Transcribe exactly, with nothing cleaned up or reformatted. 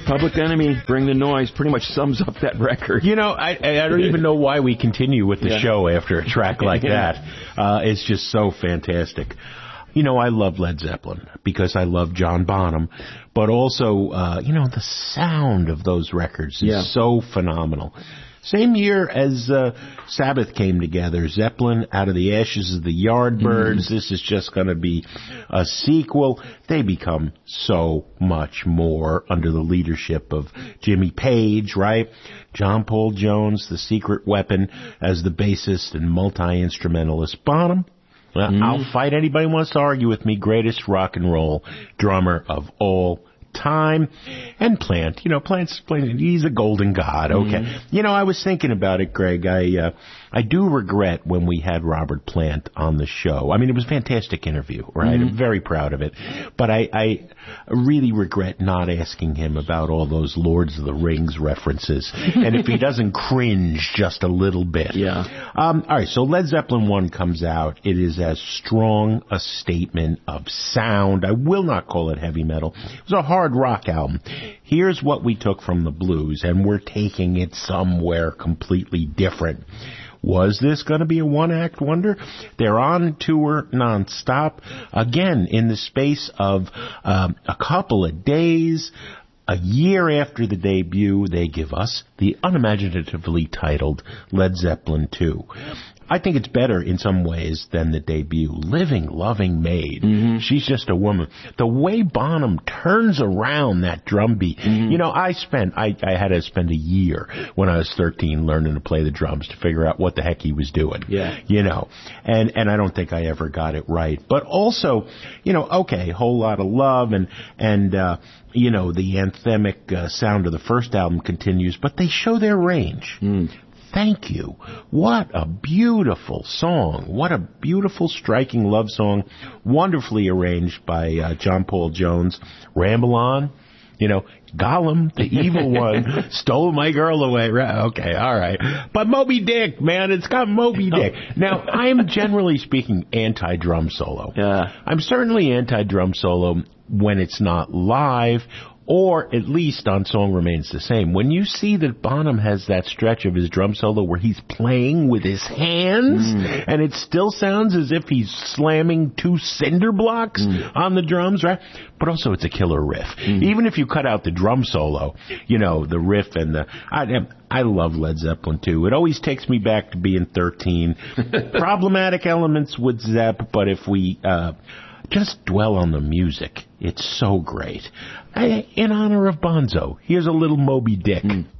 Public Enemy, Bring the Noise, pretty much sums up that record. You know, I, I don't even know why we continue with the yeah. show after a track like yeah. that. Uh, it's just so fantastic. You know, I love Led Zeppelin because I love John Bonham, but also, uh, you know, the sound of those records is yeah. so phenomenal. Same year as uh, Sabbath came together, Zeppelin, Out of the Ashes of the Yardbirds. Mm. This is just going to be a sequel. They become so much more under the leadership of Jimmy Page, right? John Paul Jones, the secret weapon as the bassist and multi-instrumentalist. Bonham, well, mm. I'll fight anybody who wants to argue with me, greatest rock and roll drummer of all time. And Plant, you know, Plant's playing, he's a golden god, okay. Mm. You know, I was thinking about it, Greg. I uh, I do regret when we had Robert Plant on the show. I mean, it was a fantastic interview, right? Mm. I'm very proud of it. But I, I really regret not asking him about all those Lords of the Rings references. And if he doesn't cringe just a little bit. Yeah. Um, all right, so Led Zeppelin one comes out. It is as strong a statement of sound. I will not call it heavy metal. It was a hard rock album. Here's what we took from the blues, and we're taking it somewhere completely different. Was this going to be a one-act wonder? They're on tour nonstop. Again, in the space of um, a couple of days, a year after the debut, they give us the unimaginatively titled Led Zeppelin two. I think it's better in some ways than the debut. Living, loving maid. Mm-hmm. She's just a woman. The way Bonham turns around that drum beat. Mm-hmm. You know, I spent, I, I had to spend a year when I was thirteen learning to play the drums to figure out what the heck he was doing. Yeah. You know, and, and I don't think I ever got it right. But also, you know, okay, Whole Lot of Love and, and, uh, you know, the anthemic uh, sound of the first album continues, but they show their range. Mm. Thank You. What a beautiful song. What a beautiful, striking love song. Wonderfully arranged by uh, John Paul Jones. Ramble On. You know, Gollum, the evil one, stole my girl away. Okay, all right. But Moby Dick, man, it's got Moby Dick. Now, I'm generally speaking anti-drum solo. Yeah. I'm certainly anti-drum solo when it's not live, or at least on Song Remains the Same. When you see that Bonham has that stretch of his drum solo where he's playing with his hands, mm. and it still sounds as if he's slamming two cinder blocks mm. on the drums, right? But also it's a killer riff. Mm. Even if you cut out the drum solo, you know, the riff and the... I, I love Led Zeppelin too. It always takes me back to being thirteen. Problematic elements with Zepp, but if we... Uh, just dwell on the music. It's so great. I, in honor of Bonzo, here's a little Moby Dick. Mm.